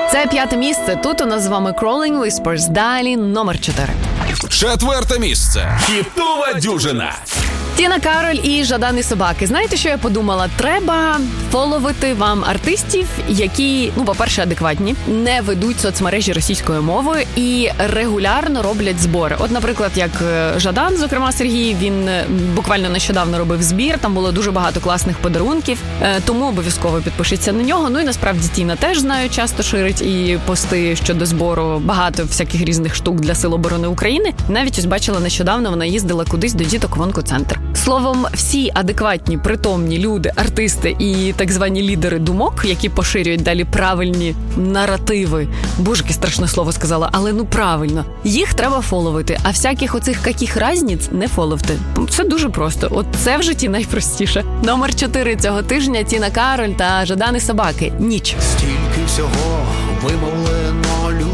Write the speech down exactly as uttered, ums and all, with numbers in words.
Це п'яте місце. Тут у нас з вами Crawling Whispers. Далі номер чотири. Четверте місце. Хітова дюжина. Тіна Кароль і Жадан і собаки. Знаєте, що я подумала? Треба фоловити вам артистів, які, ну, по-перше, адекватні, не ведуть соцмережі російською мовою і регулярно роблять збори. От, наприклад, як Жадан, зокрема Сергій, він буквально нещодавно робив збір, там було дуже багато класних подарунків, тому обов'язково підпишіться на нього. Ну і насправді Тіна теж, знаю, часто ширить і пости щодо збору багато всяких різних штук для Сил оборони України. Навіть ось бачила нещодавно, вона їздила кудись до діток в онкоцентр. Словом, всі адекватні, притомні люди, артисти і так звані лідери думок, які поширюють далі правильні наративи. Боже, яке страшне слово сказала, але ну правильно. Їх треба фоловити, а всяких оцих каких разниць не фоловте. Це дуже просто. От це в житті найпростіше. Номер чотири цього тижня – Тіна Кароль та Жадан і собаки. Ніч. Стільки всього вимовлено